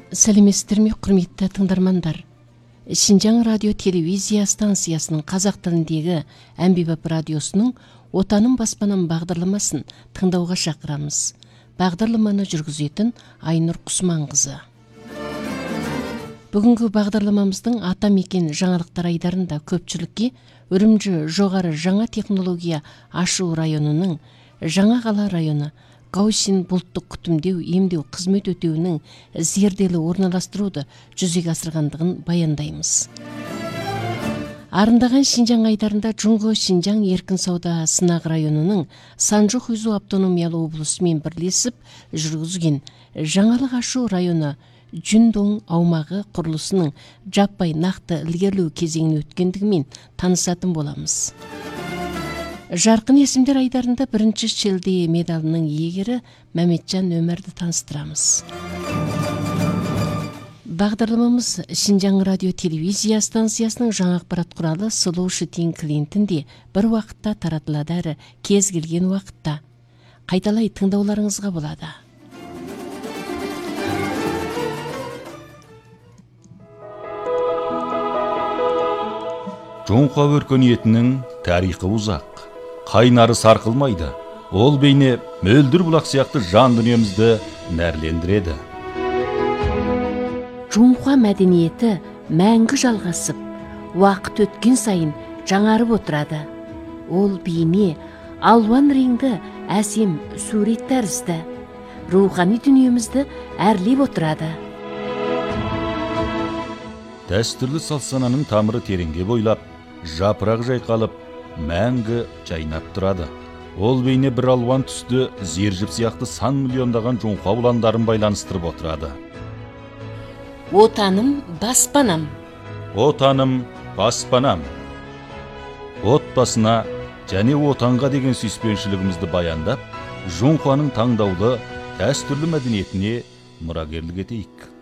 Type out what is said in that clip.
Сәлеметсіздер ме, құрметті тыңдармандар? Шинжаң радио телевизия станциясының қазақ тіліндегі әмбебап радиосының Отаным баспанам бағдарламасын тыңдауға шақырамыз. Бағдарламаны жүргізетін Айнұр Құсманқызы. Бүгінгі бағдарламамыздың атамекен жаңалықтар айдарында көпшілікке Үрімжі жоғары жаңа технология ашу районының Жаңа қала районы Гаусин бұлттық күтімдеу емдеу қызмет өтеуінің зерделі орналастыруды жүзеге асырғандығын баяндаймыз. Арындаған Шинжаң айдарында Жунго Шинжаң еркін сауда сынақ районының Санжу Хузу автономиялы облысымен бірлесіп жүргізген жаңалық ашу районы Жүндоң аумағы құрылысының жаппай нақты ілгерілеу кезеңін өткендігімен танысатын боламыз. Жарқын есімдер айдарында бірінші шілде медалының иегері Мәметжан Өмірді таныстырамыз. Бағдарламамыз Шинжаң радио телевизия станциясының жаңа ақпарат құралы Solution клиентінде бір уақытта таратылады әрі кез келген уақытта қайталай тыңдауларыңызға болады. Жоңқа өркениетінің тарихы ұзақ. Қайнары сарқылмайды. Ол бейне мөлдір бұлақ сияқты жан дүниемізді нәрлендіреді. Жоңқа мәдениеті мәңгі жалғасып, уақыт өткен сайын жаңарып отырады. Ол бейне алуан реңді әсем сурет тәрізді. Рухани дүниемізді әрлеп отырады. Дәстүрлі салт-сананың тамыры тереңге бойлап, жапырақ жайқалып, мәңгі жайнап тұрады. Ол бейне бір алуан түсті зержіп сияқты сан миллиондаған жоңқа ұландарын байланыстырып отырады. Отаным баспанам. Отаным баспанам. Отбасына және отанға деген сүйіспеншілігімізді баяндап, жоңқаның таңдаулы дәстүрлі мәдениетіне мұрагерлік етейік.